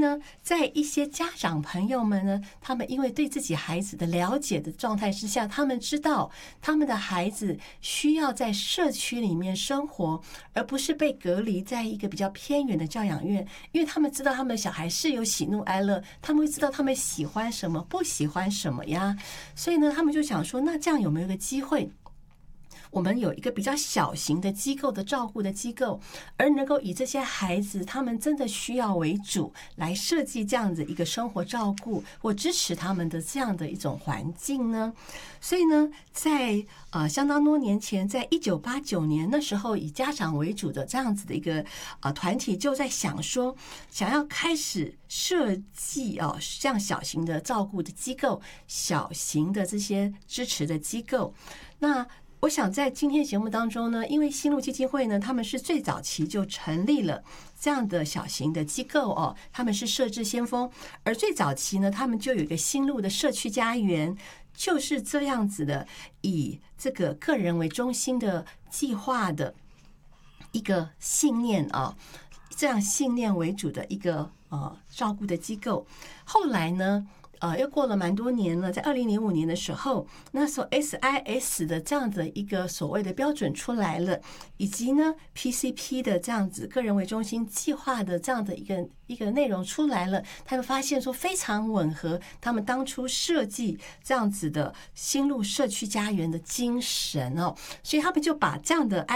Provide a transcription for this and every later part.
呢，在一些家长朋友们呢，他们因为对自己孩子的了解的状态之下，他们知道他们的孩子需要在社区里面生活，而不是被隔离在一个比较偏远的教养院，因为他们知道他们的小孩是有喜怒哀乐，他们会知道他们喜欢什么，不喜欢什么呀。所以呢，他们就想说，那这样有没有一个机会？我们有一个比较小型的机构的照顾的机构，而能够以这些孩子他们真的需要为主来设计这样子一个生活照顾或支持他们的这样的一种环境呢？所以呢，在相当多年前，在1989年那时候，以家长为主的这样子的一个团体就在想说，想要开始设计这样小型的照顾的机构，小型的这些支持的机构。那我想在今天节目当中呢，因为新路基金会呢，他们是最早期就成立了这样的小型的机构他们是设置先锋，而最早期呢，他们就有一个新路的社区家园，就是这样子的，以这个个人为中心的计划的一个信念这样信念为主的一个照顾的机构。后来呢，又过了蛮多年了，在2005年的时候，那时候 SIS 的这样的一个所谓的标准出来了，以及呢 PCP 的这样子个人为中心计划的这样的一个内容出来了，他们发现说非常吻合他们当初设计这样子的新路社区家园的精神所以他们就把这样的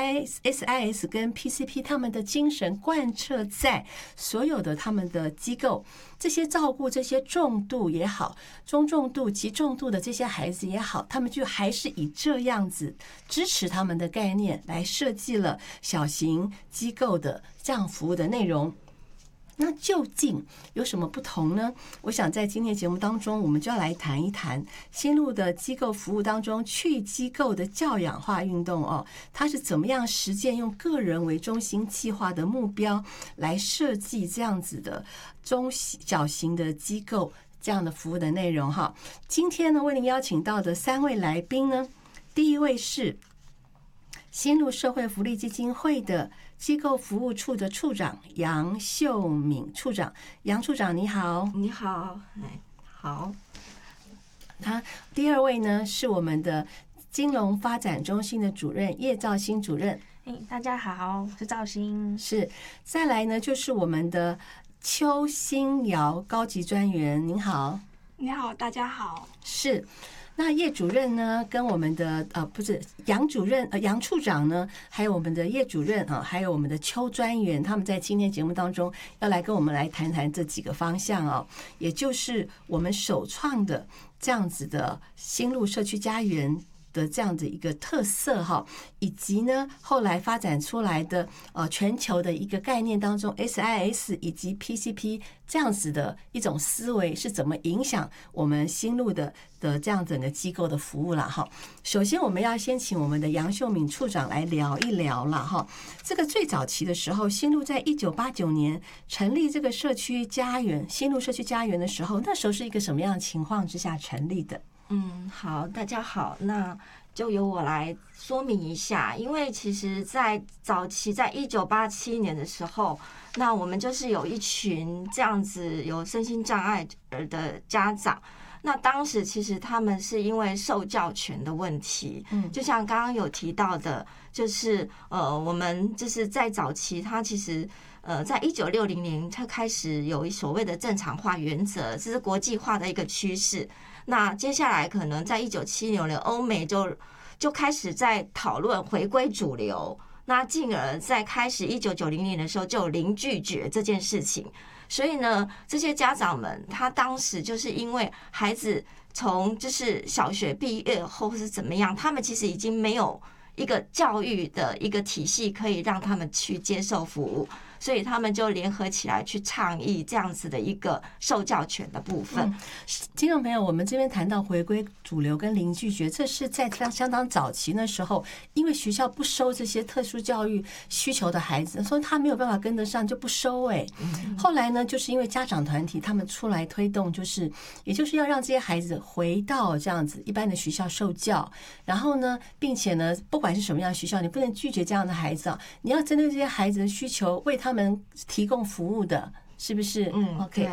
SIS 跟 PCP 他们的精神贯彻在所有的他们的机构，这些照顾这些重度也好，中重度及重度的这些孩子也好，他们就还是以这样子支持他们的概念来设计了小型机构的这样服务的内容。那究竟有什么不同呢？我想在今天节目当中，我们就要来谈一谈新路的机构服务当中去机构的教养化运动它是怎么样实践用个人为中心计划的目标来设计这样子的中小型的机构这样的服务的内容今天呢，为您邀请到的3位来宾呢，第一位是新路社会福利基金会的机构服务处的处长杨秀敏处长。杨处长你好。 你好。好。 第二位呢是我们的金融发展中心的主任叶兆新主任。 大家好，我是兆新。 是。再来呢就是我们的邱新瑶高级专员。您好。 你好，大家好。 是。那叶主任呢，跟我们的不是杨主任杨处长呢，还有我们的叶主任还有我们的邱专员，他们在今天节目当中要来跟我们来谈谈这几个方向也就是我们首创的这样子的新路社区家园的这样的一个特色以及呢后来发展出来的全球的一个概念当中 SIS 以及 PCP 这样子的一种思维是怎么影响我们新路的这样整个机构的服务啦首先我们要先请我们的杨秀敏处长来聊一聊啦这个最早期的时候，新路在1989年成立这个社区家园新路社区家园的时候，那时候是一个什么样的情况之下成立的？ 好，大家好，那就由我来说明一下。因为其实在早期，在1987年的时候，那我们就是有一群这样子有身心障碍的家长，那当时其实他们是因为受教权的问题，就像刚刚有提到的，就是我们就是在早期，他其实在1960年，他开始有所谓的正常化原则，这是国际化的一个趋势。那接下来可能在1976年，欧美就开始在讨论回归主流，那进而在开始1990年的时候就有零拒绝这件事情。所以呢，这些家长们他当时就是因为孩子从就是小学毕业后是怎么样，他们其实已经没有一个教育的一个体系可以让他们去接受服务，所以他们就联合起来去倡议这样子的一个受教权的部分。 听众朋友，我们这边谈到回归主流跟零拒绝，这是在相当早期那时候，因为学校不收这些特殊教育需求的孩子，所以他没有办法跟得上就不收后来呢，就是因为家长团体他们出来推动，也就是要让这些孩子回到这样子一般的学校受教，然后呢，并且呢，不管是什么样的学校，你不能拒绝这样的孩子你要针对这些孩子的需求，为他们提供服务的，是不是？OK，